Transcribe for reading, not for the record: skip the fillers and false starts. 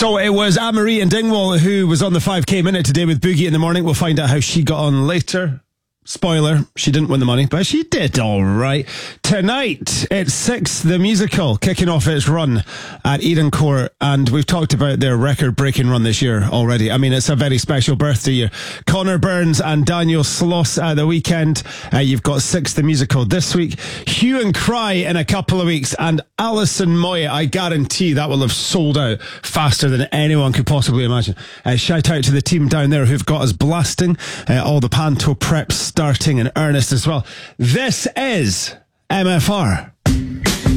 So it was Anne-Marie in Dingwall who was on the 5K Minute today with Boogie in the Morning. We'll find out how she got on later. Spoiler, she didn't win the money, but she did all right. Tonight, it's Six, the musical, kicking off its run at Eden Court, and we've talked about their record-breaking run this year already. I mean, it's a very special birthday year. Connor Burns and Daniel Sloss at the weekend. You've got Six, the musical this week. Hue and Cry in a couple of weeks, and Alison Moyet, I guarantee that will have sold out faster than anyone could possibly imagine. Shout out to the team down there who've got us blasting. All the Panto preps starting in earnest as well. This is MFR.